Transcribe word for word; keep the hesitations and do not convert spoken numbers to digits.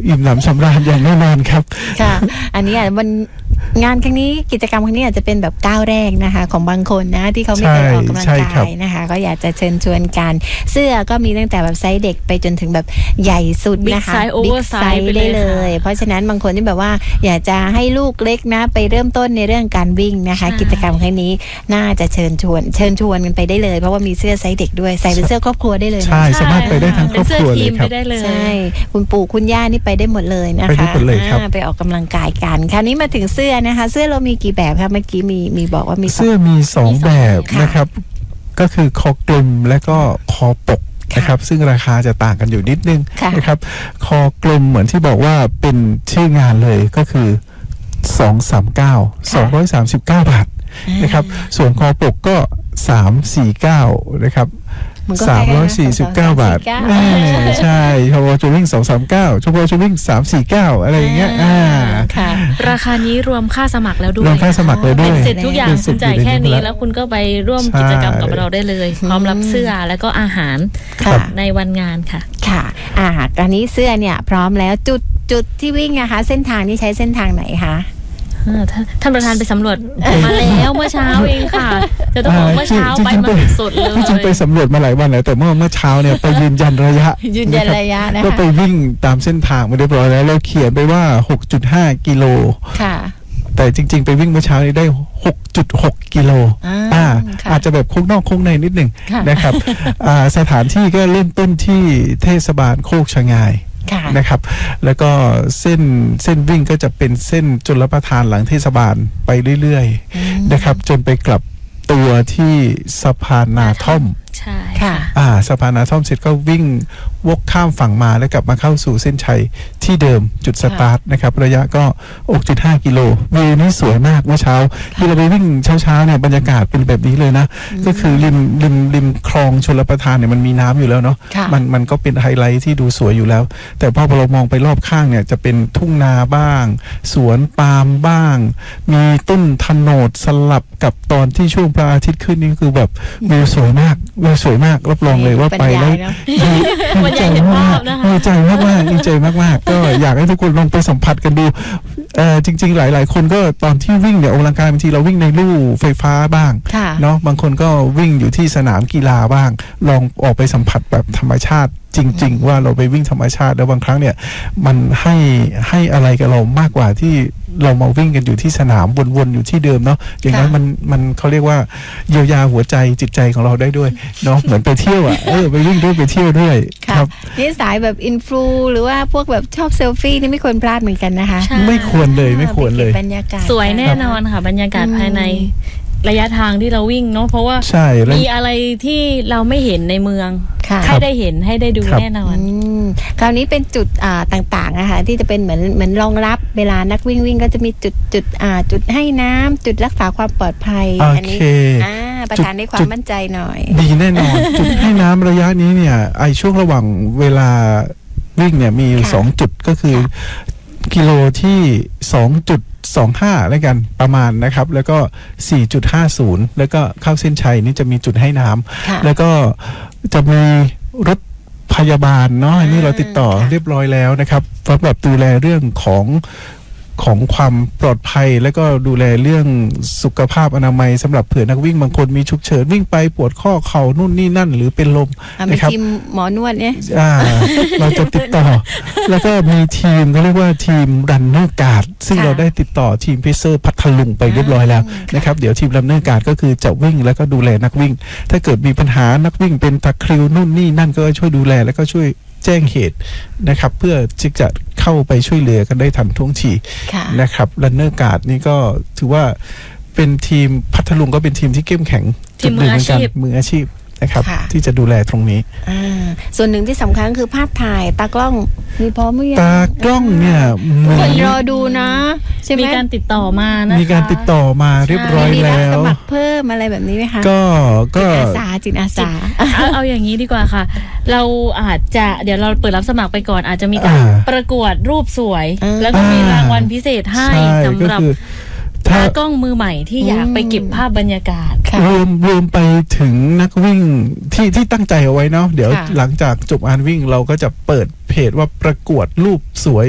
อิ่มหนำสำราญอย่างแน่นอนครับค่ะอันนี้วันงานครั้งนี้กิจกรรมครั้งนี้อาจจะเป็นแบบก้าวแรกนะคะของบางคนนะที่เขาไม่เคยออกกำลังกายนะคะก็อยากจะเชิญชวนกันเสื้อก็มีตั้งแต่แบบไซส์เด็กไปจนถึงแบบใหญ่สุดนะคะบิ๊กไซส์ได้เลยเพราะฉะนั้นบางคนที่แบบว่าอยากจะให้ลูกเล็กนะไปเริ่มต้นในเรื่องการวิ่งนะคะกิจกรรมครั้งนี้น่าจะเชิญชวนเชิญชวนกันไปได้เลยเพราะว่ามีเสื้อไซส์เด็กด้วยใส่เป็นเสื้อครอบครัวได้เลยใช่สามารถไปได้ทั้งครอบครัวเลยครับใช่คุณปู่คุณย่านี่ไปได้หมดเลยนะคะไปออกกำลังกายกันคราวนี้มาถึงเสื้อนะคะเสื้อเรามีกี่แบบคะเมื่อกี้มีมีบอกว่ามีเสื้อมีสองแบบนะครับก็คือคอกลมและก็คอปกนะครับซึ่งราคาจะต่างกันอยู่นิดนึงนะครับคอกลมเหมือนที่บอกว่าเป็นชื่องานเลยก็คือสองสามเก้า สองร้อยสามสิบเก้าบาทนะครับส่วนคอปกก็สามสี่เก้านะครับสามร้อยสี่สิบเก้าบาทใช่ชโวจูวิ่งสองสามเก้าชโวจูวิ่งสามสี่เก้าอะไรอย่างเงี้ยอ่าราคานี้รวมค่าสมัครแล้วด้วยรวมค่าสมัครแล้วด้วยเสร็จทุกอย่างคุณจ่ายแค่นี้แล้วคุณก็ไปร่วมกิจกรรมกับเราได้เลยพร้อมรับเสื้อแล้วก็อาหารในวันงานค่ะค่ะอ่าอันนี้เสื้อเนี่ยพร้อมแล้วจุดจุดที่วิ่งนะคะเส้นทางนี้ใช้เส้นทางไหนคะท่านประธานไปสำรวจมาแล้วเมื่อเช้าเองค่ะจะต้องบอกเมื่อเช้าไปมาสดเลยจริงๆไปสำรวจมาหลายวันแล้วแต่เมื่อเมื่อเช้าเนี่ยไปยืนยันระยะยืนยันระยะนะคะก็ไปวิ่งตามเส้นทางมาเรียบร้อยแล้วเราเขียนไปว่า หกจุดห้า กิโลค่ะแต่จริงๆไปวิ่งเมื่อเช้านี้ได้ หกจุดหก กิโลอ่าอาจจะแบบโค้งนอกโค้งในนิดหนึ่งนะครับอ่าสถานที่ก็เริ่มต้นที่เทศบาลโคกชะงายนะครับแล้วก็เส้นเส้นวิ่งก็จะเป็นเส้นชลประทานหลังเทศบาลไปเรื่อยๆนะครับจนไปกลับตัวที่สะพานนาท่อมใช่ค่ะอ่าสะพานนาท่อมเสร็จก็วิ่งวกข้ามฝั่งมาแล้วกลับมาเข้าสู่เส้นชัยที่เดิมจุดสตาร์ทนะครับระยะก็ หกจุดห้า กิโลวิวนี้สวยมากเมื่อเช้าที่เราไปวิ่งเช้าๆเนี่ยบรรยากาศเป็นแบบนี้เลยนะก็คือริมริมริมคลองชลประทานเนี่ยมันมีน้ำอยู่แล้วเนาะมันมันก็เป็นไฮไลท์ที่ดูสวยอยู่แล้วแต่พอเรามองไปรอบข้างเนี่ยจะเป็นทุ่งนาบ้างสวนปาล์มบ้างมีต้นถนนสลับกับตอนที่ช่วงพระอาทิตย์ขึ้นนี่คือแบบวิวสวยมากวิวสวยมากรับรองเลยว่าไปแล้วดีใจมากดีใจมากมากดีใจมากมากก็อยากให้ทุกคนลองไปสัมผัสกันดูเออจริงๆหลายๆคนก็ตอนที่วิ่งเนี่ยออกกำลังกายบางทีเราวิ่งในลู่ไฟฟ้าบ้างเนาะบางคนก็วิ่งอยู่ที่สนามกีฬาบ้างลองออกไปสัมผัสแบบธรรมชาติจริงๆว่าเราไปวิ่งธรรมชาติแล้วบางครั้งเนี่ยมันให้ให้อะไรกับเรามากกว่าที่เรามาวิ่งกันอยู่ที่สนามวนๆอยู่ที่เดิมเนาะอย่างนั้นมันมันเขาเรียกว่าเยียวยาหัวใจจิตใจของเราได้ด้วยเนาะเหมือนไปเที่ยวอ่ะเออไปวิ่งด้วยไปเที่ยวด้วยครับนี่สายแบบอินฟลูหรือว่าพวกแบบชอบเซลฟี่นี่ไม่ควรพลาดเหมือนกันนะคะไม่ควรเลยไม่ควรเลยบรรยากาศสวยแน่นอนค่ะบรรยากาศภายในระยะทางที่เราวิ่งเนาะเพราะว่ามีอะไรที่เราไม่เห็นในเมืองให้ได้เห็นให้ได้ดูแน่นอนคราวนี้เป็นจุดต่างๆนะคะที่จะเป็นเหมือนเหมือนรองรับเวลานักวิ่งวิ่งก็จะมีจุดจุดจุดให้น้ำจุดรักษาความปลอดภัยอันนี้ประธานได้ความมั่นใจหน่อยดีแน่นอนจุดให้น้ำระยะนี้เนี่ยไอช่วงระหว่างเวลาวิ่งเนี่ยมีอยู่สองจุดก็คือกิโลที่สองจุดสองห้าแล้วกันประมาณนะครับแล้วก็ สี่จุดห้าศูนย์ แล้วก็เข้าเส้นชัยนี่จะมีจุดให้น้ำแล้วก็จะมีรถพยาบาลเนาะอันนี้เราติดต่อเรียบร้อยแล้วนะครับสำหรับดูแลเรื่องของของความปลอดภัยแล้วก็ดูแลเรื่องสุขภาพอนามัยสำหรับเผื่อนักวิ่งบางคนมีฉุกเฉินวิ่งไปปวดข้อเข่านู่นนี่นั่นหรือเป็นลมนะครับทีมหมอนวดเนี่ยเราจะติดต่อแล้วก็มีทีมเขาเรียกว่าทีมรันเนอร์การ์ดซึ่งเราได้ติดต่อทีมเพเซอร์พัทลุงไปเรียบร้อยแล้วนะครับเดี๋ยวทีมรันเนอร์การ์ดก็คือจะวิ่งแล้วก็ดูแลนักวิ่งถ้าเกิดมีปัญหานักวิ่งเป็นตะคริวนู่นนี่นั่นก็ช่วยดูแลแล้วก็ช่วยแจ้งเหตุนะครับเพื่อที่จะเข้าไปช่วยเหลือกันได้ทันท่วงทีนะครับรันเนอร์การ์ดนี่ก็ถือว่าเป็นทีมพัทลุงก็เป็นทีมที่เข้มแข็งทีมมืออาชีพมืออาชีพนะครับที่จะดูแลตรงนี้ส่วนหนึ่งที่สำคัญคือภาพถ่ายตากล้องมีพร้อมหรือยังตากล้องเนี่ยคนรอดูนะใช่ไหมมีการติดต่อมานะคะมีการติดต่อมาเรียบร้อยแล้วสมัครเพิ่มอะไรแบบนี้ไหมคะก็ก็จิตอาสาจิตอาสาเอาเอาอย่างนี้ดีกว่าค่ะเราอาจจะเดี๋ยวเราเปิดรับสมัครไปก่อนอาจจะมีการประกวดรูปสวยแล้วก็มีรางวัลพิเศษให้สำหรับตากล้องมือใหม่ที่อยากไปเก็บภาพบรรยากาศรวมรวมไปถึงนักวิ่งที่ที่ตั้งใจเอาไว้เนาะเดี๋ยวหลังจากจบงานวิ่งเราก็จะเปิดเพจว่าประกวดรูปสวย